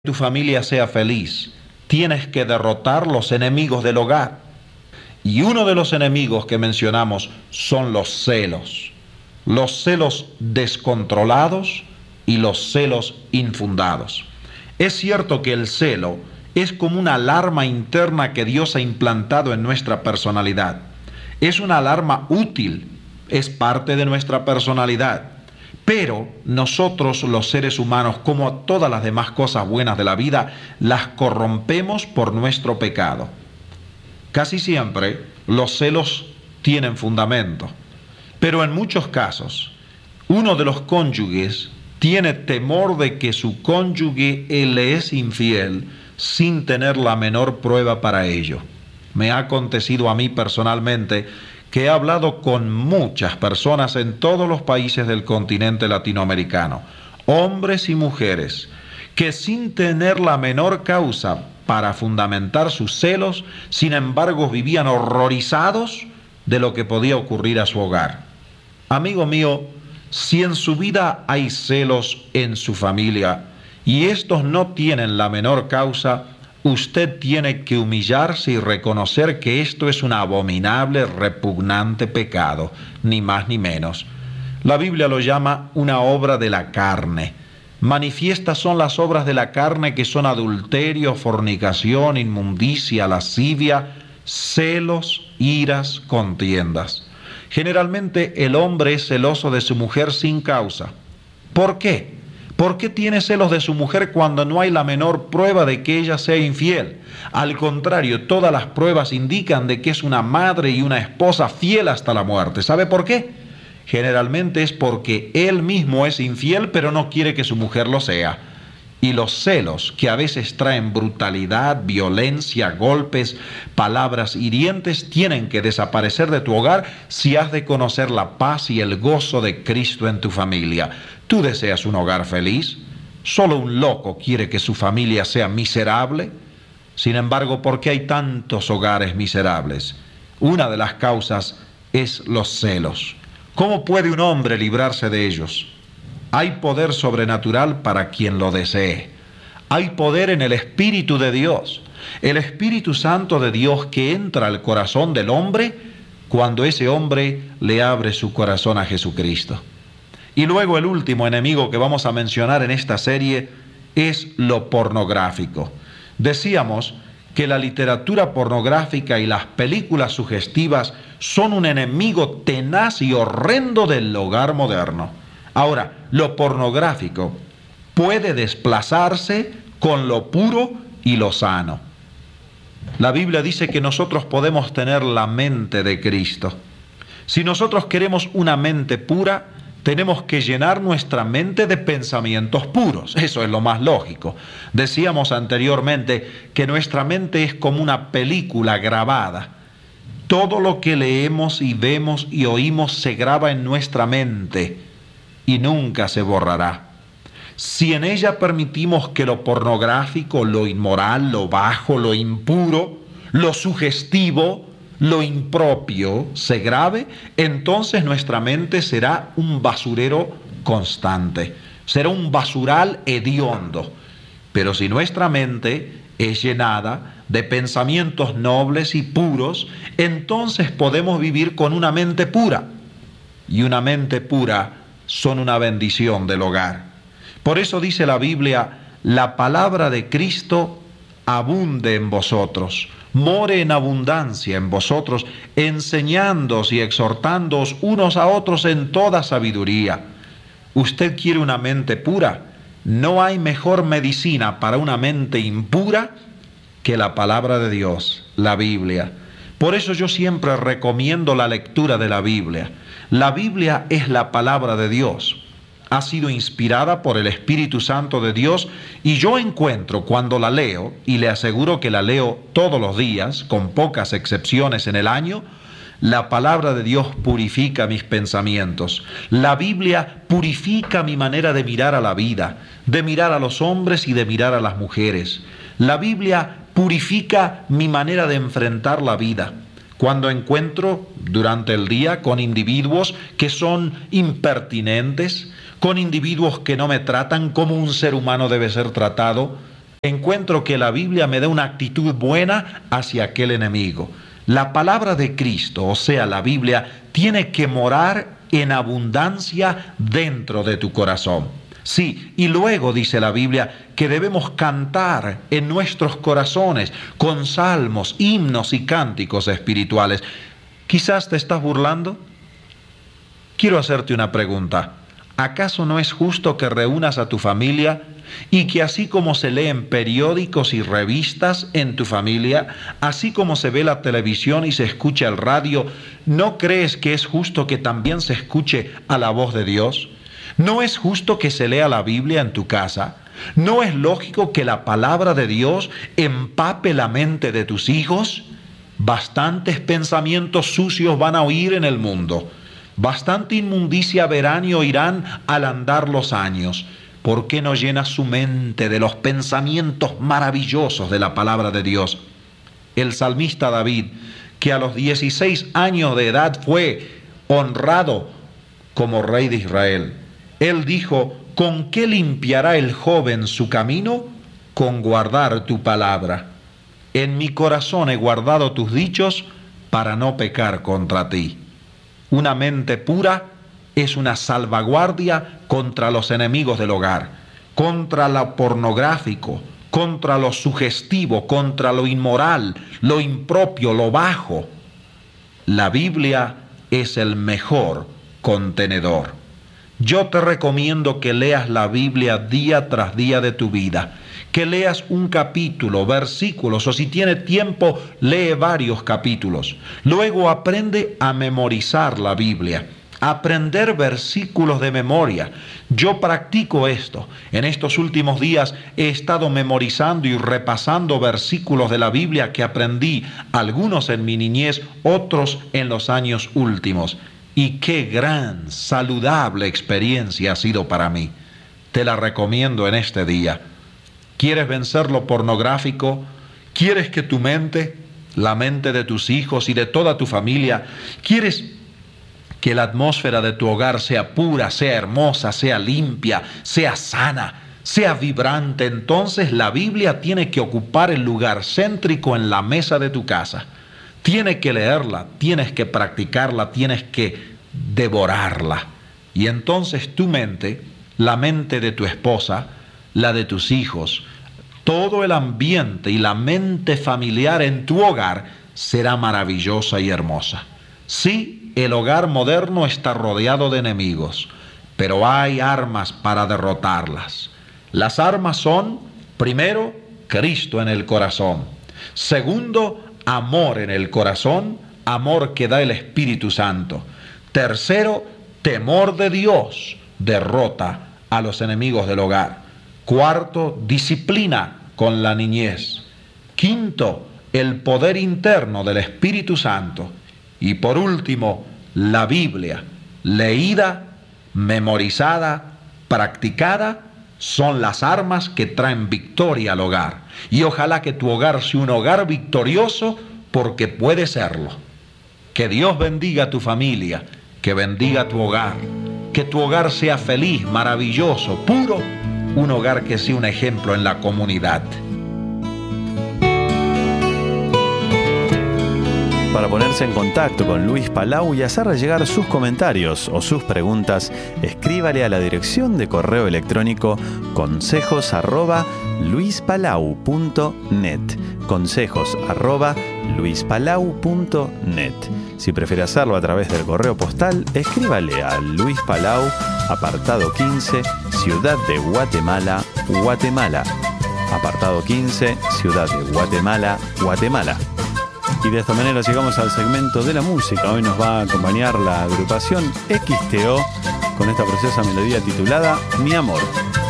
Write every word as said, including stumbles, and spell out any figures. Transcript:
tu familia sea feliz, tienes que derrotar los enemigos del hogar. Y uno de los enemigos que mencionamos son los celos. Los celos descontrolados y los celos infundados. Es cierto que el celo es como una alarma interna que Dios ha implantado en nuestra personalidad. Es una alarma útil, es parte de nuestra personalidad. Pero nosotros los seres humanos, como todas las demás cosas buenas de la vida, las corrompemos por nuestro pecado. Casi siempre los celos tienen fundamento, pero en muchos casos uno de los cónyuges tiene temor de que su cónyuge le es infiel sin tener la menor prueba para ello. Me ha acontecido a mí personalmente que he hablado con muchas personas en todos los países del continente latinoamericano, hombres y mujeres, que sin tener la menor causa para fundamentar sus celos, sin embargo vivían horrorizados de lo que podía ocurrir a su hogar. Amigo mío, si en su vida hay celos en su familia y estos no tienen la menor causa, usted tiene que humillarse y reconocer que esto es un abominable, repugnante pecado, ni más ni menos. La Biblia lo llama una obra de la carne. Manifiestas son las obras de la carne, que son adulterio, fornicación, inmundicia, lascivia, celos, iras, contiendas. Generalmente el hombre es celoso de su mujer sin causa. ¿Por qué? ¿Por qué tiene celos de su mujer cuando no hay la menor prueba de que ella sea infiel? Al contrario, todas las pruebas indican de que es una madre y una esposa fiel hasta la muerte. ¿Sabe por qué? Generalmente es porque él mismo es infiel, pero no quiere que su mujer lo sea. Y los celos, que a veces traen brutalidad, violencia, golpes, palabras hirientes, tienen que desaparecer de tu hogar si has de conocer la paz y el gozo de Cristo en tu familia. ¿Tú deseas un hogar feliz? ¿Solo un loco quiere que su familia sea miserable? Sin embargo, ¿por qué hay tantos hogares miserables? Una de las causas es los celos. ¿Cómo puede un hombre librarse de ellos? Hay poder sobrenatural para quien lo desee. Hay poder en el Espíritu de Dios. El Espíritu Santo de Dios que entra al corazón del hombre cuando ese hombre le abre su corazón a Jesucristo. Y luego el último enemigo que vamos a mencionar en esta serie es lo pornográfico. Decíamos que la literatura pornográfica y las películas sugestivas son un enemigo tenaz y horrendo del hogar moderno. Ahora, lo pornográfico puede desplazarse con lo puro y lo sano. La Biblia dice que nosotros podemos tener la mente de Cristo. Si nosotros queremos una mente pura, tenemos que llenar nuestra mente de pensamientos puros. Eso es lo más lógico. Decíamos anteriormente que nuestra mente es como una película grabada. Todo lo que leemos y vemos y oímos se graba en nuestra mente y nunca se borrará. Si en ella permitimos que lo pornográfico, lo inmoral, lo bajo, lo impuro, lo sugestivo, lo impropio se grabe, entonces nuestra mente será un basurero constante, será un basural hediondo. Pero si nuestra mente es llenada de pensamientos nobles y puros, entonces podemos vivir con una mente pura. Y una mente pura son una bendición del hogar. Por eso dice la Biblia, la palabra de Cristo abunde en vosotros, more en abundancia en vosotros, enseñándoos y exhortándoos unos a otros en toda sabiduría. ¿Usted quiere una mente pura? No hay mejor medicina para una mente impura que la palabra de Dios, la Biblia. Por eso yo siempre recomiendo la lectura de la Biblia. La Biblia es la palabra de Dios. Ha sido inspirada por el Espíritu Santo de Dios y yo encuentro cuando la leo, y le aseguro que la leo todos los días, con pocas excepciones en el año, la palabra de Dios purifica mis pensamientos. La Biblia purifica mi manera de mirar a la vida, de mirar a los hombres y de mirar a las mujeres. La Biblia purifica mi manera de enfrentar la vida. Cuando encuentro durante el día con individuos que son impertinentes, con individuos que no me tratan como un ser humano debe ser tratado, encuentro que la Biblia me da una actitud buena hacia aquel enemigo. La palabra de Cristo, o sea, la Biblia, tiene que morar en abundancia dentro de tu corazón. Sí, y luego dice la Biblia que debemos cantar en nuestros corazones con salmos, himnos y cánticos espirituales. ¿Quizás te estás burlando? Quiero hacerte una pregunta. ¿Acaso no es justo que reúnas a tu familia y que así como se leen periódicos y revistas en tu familia, así como se ve la televisión y se escucha el radio, ¿no crees que es justo que también se escuche a la voz de Dios? ¿No es justo que se lea la Biblia en tu casa? ¿No es lógico que la palabra de Dios empape la mente de tus hijos? Bastantes pensamientos sucios van a oír en el mundo. Bastante inmundicia verán y oirán al andar los años. ¿Por qué no llenas su mente de los pensamientos maravillosos de la palabra de Dios? El salmista David, que a los dieciséis años de edad fue honrado como rey de Israel, él dijo: ¿con qué limpiará el joven su camino? Con guardar tu palabra. En mi corazón he guardado tus dichos para no pecar contra ti. Una mente pura es una salvaguardia contra los enemigos del hogar, contra lo pornográfico, contra lo sugestivo, contra lo inmoral, lo impropio, lo bajo. La Biblia es el mejor contenedor. Yo te recomiendo que leas la Biblia día tras día de tu vida, que leas un capítulo, versículos, o si tienes tiempo, lee varios capítulos. Luego aprende a memorizar la Biblia, aprender versículos de memoria. Yo practico esto. En estos últimos días he estado memorizando y repasando versículos de la Biblia que aprendí, algunos en mi niñez, otros en los años últimos. Y qué gran, saludable experiencia ha sido para mí. Te la recomiendo en este día. ¿Quieres vencer lo pornográfico? ¿Quieres que tu mente, la mente de tus hijos y de toda tu familia, quieres que la atmósfera de tu hogar sea pura, sea hermosa, sea limpia, sea sana, sea vibrante? Entonces la Biblia tiene que ocupar el lugar céntrico en la mesa de tu casa. Tienes que leerla, tienes que practicarla, tienes que devorarla. Y entonces tu mente, la mente de tu esposa, la de tus hijos, todo el ambiente y la mente familiar en tu hogar será maravillosa y hermosa. Sí, el hogar moderno está rodeado de enemigos, pero hay armas para derrotarlas. Las armas son, primero, Cristo en el corazón. Segundo, amor en el corazón, amor que da el Espíritu Santo. Tercero, temor de Dios, derrota a los enemigos del hogar. Cuarto, disciplina con la niñez. Quinto, el poder interno del Espíritu Santo. Y por último, la Biblia, leída, memorizada, practicada, son las armas que traen victoria al hogar. Y ojalá que tu hogar sea un hogar victorioso, porque puede serlo. Que Dios bendiga a tu familia, que bendiga tu hogar, que tu hogar sea feliz, maravilloso, puro, un hogar que sea un ejemplo en la comunidad. Para ponerse en contacto con Luis Palau y hacerle llegar sus comentarios o sus preguntas, escríbale a la dirección de correo electrónico consejos arroba luispalau punto net. Consejos arroba luispalau punto net. Si prefiere hacerlo a través del correo postal, escríbale a Luis Palau, apartado quince, Ciudad de Guatemala, Guatemala. Apartado quince, Ciudad de Guatemala, Guatemala. Y de esta manera llegamos al segmento de la música. Hoy nos va a acompañar la agrupación X T O con esta preciosa melodía titulada Mi Amor.